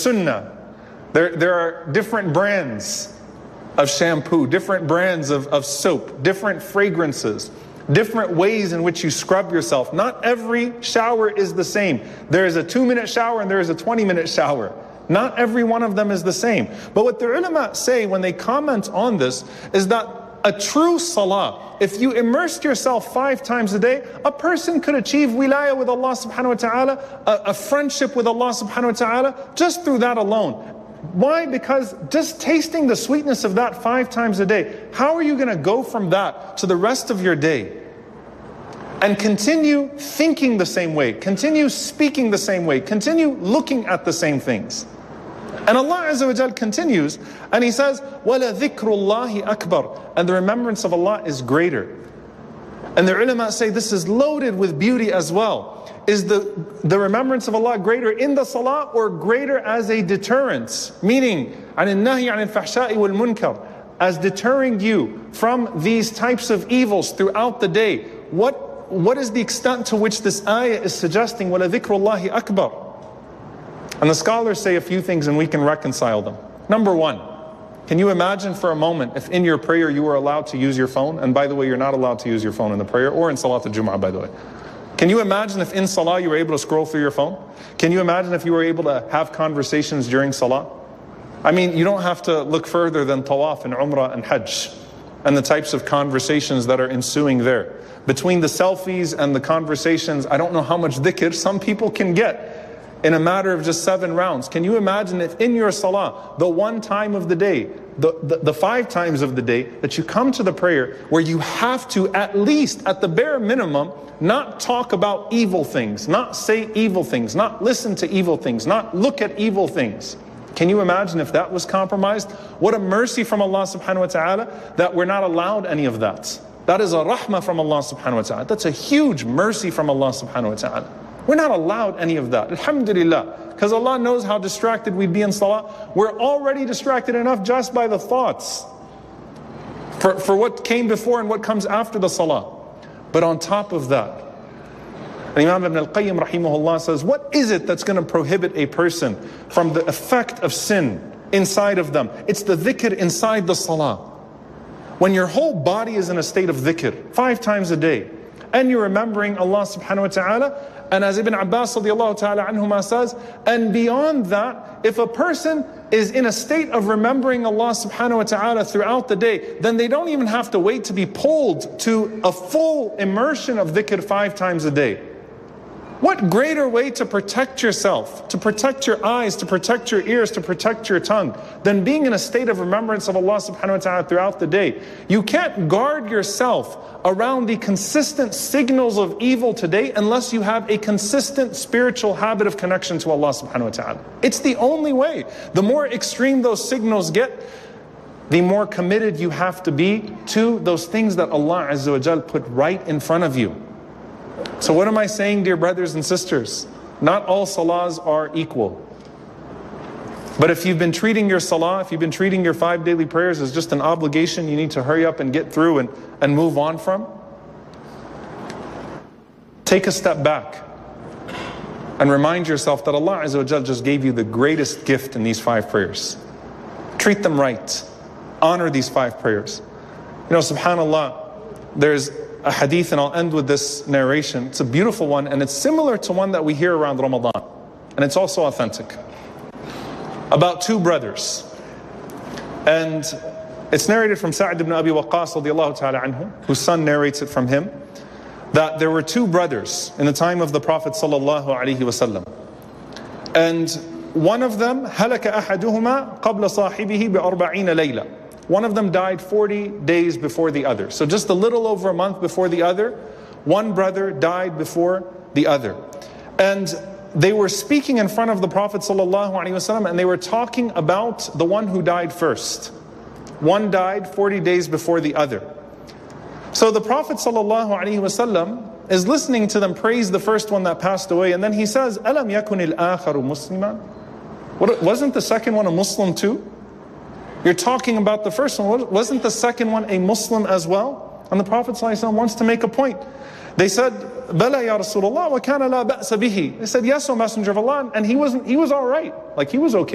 sunnah. There are different brands of shampoo, different brands of soap, different fragrances, different ways in which you scrub yourself. Not every shower is the same. There is a 2-minute shower and there is a 20-minute shower. Not every one of them is the same. But what the ulama say when they comment on this is that a true salah, if you immersed yourself 5 times a day, a person could achieve wilayah with Allah subhanahu wa ta'ala, a friendship with Allah subhanahu wa ta'ala, just through that alone. Why? Because just tasting the sweetness of that 5 times a day, how are you going to go from that to the rest of your day? And continue thinking the same way, continue speaking the same way, continue looking at the same things. And Allah Azza wa Jal continues and He says, وَلَذِكْرُ اللَّهِ أَكْبَرُ, and the remembrance of Allah is greater. And the ulama say this is loaded with beauty as well. Is the remembrance of Allah greater in the salah or greater as a deterrence? Meaning, عَنِ النَّهِي عَنِ الْفَحْشَاءِ وَالْمُنْكَرِ, as deterring you from these types of evils throughout the day. What is the extent to which this ayah is suggesting وَلَذِكْرُ اللَّهِ أَكْبَرُ? And the scholars say a few things and we can reconcile them. Number one, can you imagine for a moment if in your prayer you were allowed to use your phone? And by the way, you're not allowed to use your phone in the prayer or in Salat al-Jum'ah, by the way. Can you imagine if in Salah you were able to scroll through your phone? Can you imagine if you were able to have conversations during Salah? I mean, you don't have to look further than Tawaf and Umrah and Hajj and the types of conversations that are ensuing there. Between the selfies and the conversations, I don't know how much dhikr some people can get in a matter of just 7 rounds. Can you imagine if in your salah, the one time of the day, the 5 times of the day, that you come to the prayer where you have to at least, at the bare minimum, not talk about evil things, not say evil things, not listen to evil things, not look at evil things. Can you imagine if that was compromised? What a mercy from Allah subhanahu wa ta'ala that we're not allowed any of that. That is a rahmah from Allah subhanahu wa ta'ala. That's a huge mercy from Allah subhanahu wa ta'ala. We're not allowed any of that. Alhamdulillah. Because Allah knows how distracted we'd be in salah. We're already distracted enough just by the thoughts for what came before and what comes after the salah. But on top of that, Imam Ibn al-Qayyim rahimahullah says, what is it that's going to prohibit a person from the effect of sin inside of them? It's the dhikr inside the salah. When your whole body is in a state of dhikr 5 times a day, and you're remembering Allah subhanahu wa ta'ala, and as Ibn Abbas radiallahu ta'ala anhuma says, and beyond that, if a person is in a state of remembering Allah subhanahu wa ta'ala throughout the day, then they don't even have to wait to be pulled to a full immersion of dhikr 5 times a day. What greater way to protect yourself, to protect your eyes, to protect your ears, to protect your tongue, than being in a state of remembrance of Allah subhanahu wa ta'ala throughout the day? You can't guard yourself around the consistent signals of evil today unless you have a consistent spiritual habit of connection to Allah subhanahu wa ta'ala. It's the only way. The more extreme those signals get, the more committed you have to be to those things that Allah Azza wa Jal put right in front of you. So what am I saying, dear brothers and sisters? Not all salahs are equal. But if you've been treating your salah, if you've been treating your 5 daily prayers as just an obligation you need to hurry up and get through and move on from, take a step back and remind yourself that Allah Azza wa Jal just gave you the greatest gift in these 5 prayers. Treat them right. Honor these 5 prayers. You know, subhanAllah, there's a hadith, and I'll end with this narration. It's a beautiful one, and it's similar to one that we hear around Ramadan. And it's also authentic. About 2 brothers. And it's narrated from Sa'd ibn Abi Waqqas radiallahu ta'ala anhu, whose son narrates it from him, that there were 2 brothers in the time of the Prophet sallallahu alaihi wasallam. And one of them, هَلَكَ أَحَدُهُمَا قَبْلَ صَاحِبِهِ بِأَرْبَعِينَ لَيْلَةً. One of them died 40 days before the other. So just a little over a month before the other, one brother died before the other. And they were speaking in front of the Prophet ﷺ, and they were talking about the one who died first. One died 40 days before the other. So the Prophet ﷺ is listening to them praise the first one that passed away, and then he says, أَلَمْ يَكُنِ الْآخَرُ مُسْلِمًا? Wasn't the second one a Muslim too? You're talking about the first one. Wasn't the second one a Muslim as well? And the Prophet ﷺ wants to make a point. They said, Bala ya Rasulullah wa kana la ba'sa bihi. They said, yes, O Messenger of Allah. And he was all right. Like he was okay.